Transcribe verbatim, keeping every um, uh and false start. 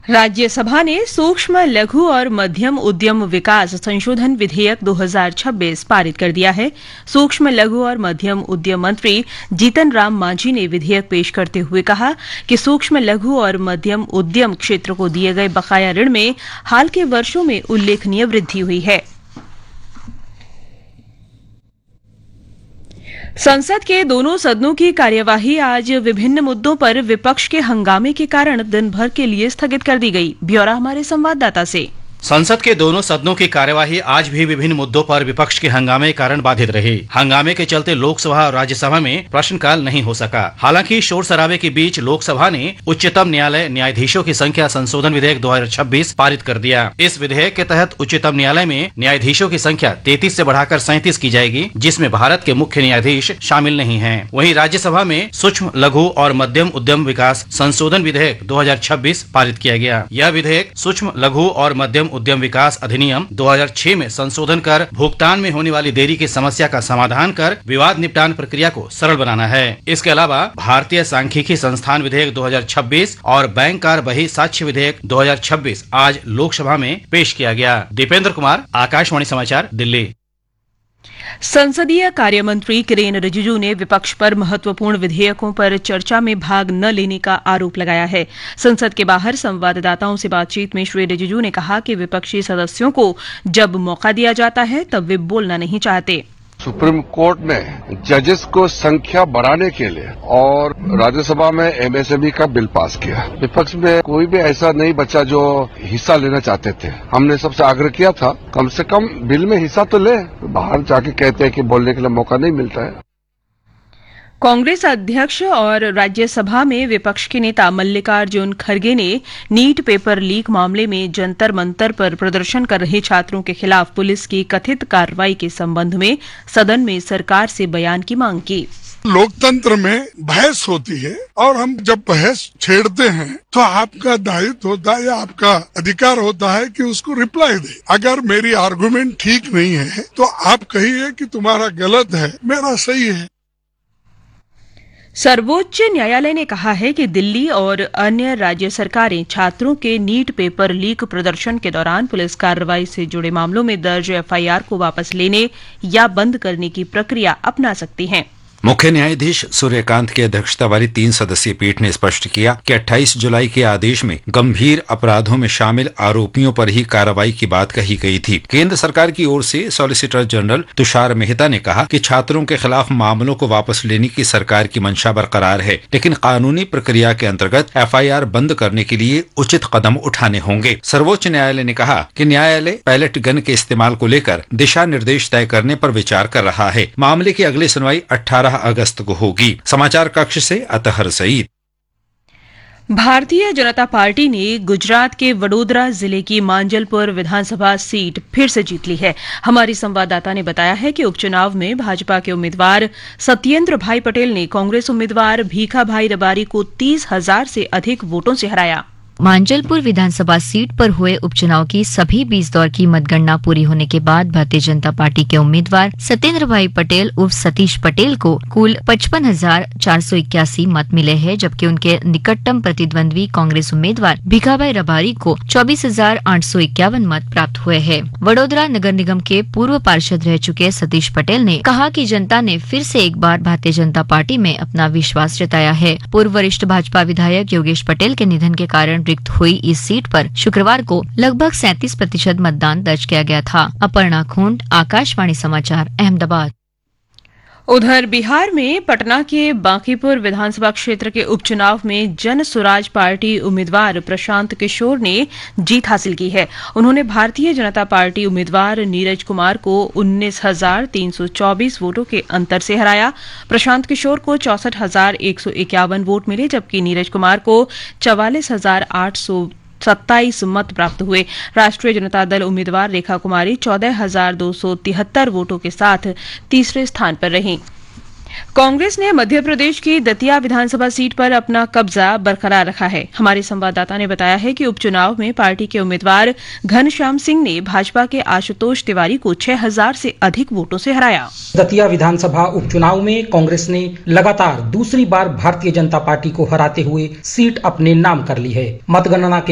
राज्यसभा ने सूक्ष्म लघु और मध्यम उद्यम विकास संशोधन विधेयक दो हज़ार छब्बीस पारित कर दिया है। सूक्ष्म लघु और मध्यम उद्यम मंत्री जीतन राम मांझी ने विधेयक पेश करते हुए कहा कि सूक्ष्म लघु और मध्यम उद्यम क्षेत्र को दिए गए बकाया ऋण में हाल के वर्षों में उल्लेखनीय वृद्धि हुई है। संसद के दोनों सदनों की कार्यवाही आज विभिन्न मुद्दों पर विपक्ष के हंगामे के कारण दिन भर के लिए स्थगित कर दी गई। ब्यौरा हमारे संवाददाता से। संसद के दोनों सदनों की कार्यवाही आज भी विभिन्न मुद्दों पर विपक्ष के हंगामे के कारण बाधित रही। हंगामे के चलते लोकसभा और राज्यसभा में प्रश्नकाल नहीं हो सका। हालांकि शोर शराबे के बीच लोकसभा ने उच्चतम न्यायालय न्यायाधीशों की संख्या संशोधन विधेयक दो हज़ार छब्बीस पारित कर दिया। इस विधेयक के तहत उच्चतम न्यायालय में न्यायाधीशों की संख्या तैंतीस से बढ़ाकर सैंतीस की जाएगी, जिसमें भारत के मुख्य न्यायाधीश शामिल नहीं है। वहीं राज्यसभा में सूक्ष्म लघु और मध्यम उद्यम विकास संशोधन विधेयक दो हज़ार छब्बीस पारित किया गया। यह विधेयक सूक्ष्म लघु और मध्यम उद्यम विकास अधिनियम दो हज़ार छह में संशोधन कर भुगतान में होने वाली देरी की समस्या का समाधान कर विवाद निपटान प्रक्रिया को सरल बनाना है। इसके अलावा भारतीय सांख्यिकी संस्थान विधेयक दो हज़ार छब्बीस और बैंकर बही साक्ष्य विधेयक दो हज़ार छब्बीस आज लोकसभा में पेश किया गया। दीपेंद्र कुमार, आकाशवाणी समाचार, दिल्ली। संसदीय कार्य मंत्री किरेन रिजिजू ने विपक्ष पर महत्वपूर्ण विधेयकों पर चर्चा में भाग न लेने का आरोप लगाया है। संसद के बाहर संवाददाताओं से बातचीत में श्री रिजिजू ने कहा कि विपक्षी सदस्यों को जब मौका दिया जाता है तब वे बोलना नहीं चाहते। सुप्रीम कोर्ट ने जजेस को संख्या बढ़ाने के लिए और राज्यसभा में एमएसएमई का बिल पास किया। विपक्ष में कोई भी ऐसा नहीं बचा जो हिस्सा लेना चाहते थे। हमने सबसे आग्रह किया था कम से कम बिल में हिस्सा तो ले। बाहर जाके कहते हैं कि बोलने के लिए मौका नहीं मिलता है। कांग्रेस अध्यक्ष और राज्यसभा में विपक्ष के नेता मल्लिकार्जुन खड़गे ने नीट पेपर लीक मामले में जंतर मंतर पर प्रदर्शन कर रहे छात्रों के खिलाफ पुलिस की कथित कार्रवाई के संबंध में सदन में सरकार से बयान की मांग की। लोकतंत्र में बहस होती है और हम जब बहस छेड़ते हैं तो आपका दायित्व होता है या आपका अधिकार होता है कि उसको रिप्लाई दे। अगर मेरी आर्गुमेंट ठीक नहीं है तो आप कहिए कि तुम्हारा गलत है, मेरा सही है। सर्वोच्च न्यायालय ने कहा है कि दिल्ली और अन्य राज्य सरकारें छात्रों के नीट पेपर लीक प्रदर्शन के दौरान पुलिस कार्रवाई से जुड़े मामलों में दर्ज एफआईआर को वापस लेने या बंद करने की प्रक्रिया अपना सकती हैं। मुख्य न्यायाधीश सूर्यकांत की अध्यक्षता वाली तीन सदस्यीय पीठ ने स्पष्ट किया कि अट्ठाईस जुलाई के आदेश में गंभीर अपराधों में शामिल आरोपियों पर ही कार्रवाई की बात कही गई थी। केंद्र सरकार की ओर से सॉलिसिटर जनरल तुषार मेहता ने कहा कि छात्रों के खिलाफ मामलों को वापस लेने की सरकार की मंशा बरकरार है, लेकिन कानूनी प्रक्रिया के अंतर्गत एफआईआर बंद करने के लिए उचित कदम उठाने होंगे। सर्वोच्च न्यायालय ने कहा कि न्यायालय पैलेट गन के इस्तेमाल को लेकर दिशा निर्देश तय करने पर विचार कर रहा है। मामले की अगली सुनवाई अठारह अगस्त को होगी। समाचार कक्ष से अतहर सईद। भारतीय जनता पार्टी ने गुजरात के वडोदरा जिले की मांजलपुर विधानसभा सीट फिर से जीत ली है। हमारी संवाददाता ने बताया है कि उपचुनाव में भाजपा के उम्मीदवार सत्येंद्र भाई पटेल ने कांग्रेस उम्मीदवार भीखा भाई रबारी को तीस हजार से अधिक वोटों से हराया। मांजलपुर विधानसभा सीट पर हुए उपचुनाव की सभी बीस दौर की मतगणना पूरी होने के बाद भारतीय जनता पार्टी के उम्मीदवार सत्येंद्र भाई पटेल उर्फ सतीश पटेल को कुल पचपन हजार चार सौ इक्यासी मत मिले हैं, जबकि उनके निकटतम प्रतिद्वंद्वी कांग्रेस उम्मीदवार भीखा भाई रबारी को चौबीस हजार आठ सौ इक्यावन मत प्राप्त हुए हैं। वडोदरा नगर निगम के पूर्व पार्षद रह चुके सतीश पटेल ने कहा कि जनता ने फिर से एक बार भारतीय जनता पार्टी में अपना विश्वास जताया है। पूर्व वरिष्ठ भाजपा विधायक योगेश पटेल के निधन के कारण रिक्त हुई इस सीट पर शुक्रवार को लगभग सैंतीस प्रतिशत मतदान दर्ज किया गया था। अपर्णा खूंट, आकाशवाणी समाचार, अहमदाबाद। उधर बिहार में पटना के बांकीपुर विधानसभा क्षेत्र के उपचुनाव में जन सुराज पार्टी उम्मीदवार प्रशांत किशोर ने जीत हासिल की है। उन्होंने भारतीय जनता पार्टी उम्मीदवार नीरज कुमार को उन्नीस हजार तीन सौ चौबीस वोटों के अंतर से हराया। प्रशांत किशोर को चौसठ हजार एक सौ इक्यावन वोट मिले, जबकि नीरज कुमार को चवालीस हजार आठ सौ सत्ताईस मत प्राप्त हुए। राष्ट्रीय जनता दल उम्मीदवार रेखा कुमारी चौदह हजार दो सौ तिहत्तर वोटों के साथ तीसरे स्थान पर रहीं। कांग्रेस ने मध्य प्रदेश की दतिया विधानसभा सीट पर अपना कब्जा बरकरार रखा है। हमारे संवाददाता ने बताया है कि उपचुनाव में पार्टी के उम्मीदवार घनश्याम सिंह ने भाजपा के आशुतोष तिवारी को छह हजार से अधिक वोटों से हराया। दतिया विधानसभा उपचुनाव में कांग्रेस ने लगातार दूसरी बार भारतीय जनता पार्टी को हराते हुए सीट अपने नाम कर ली है। मतगणना के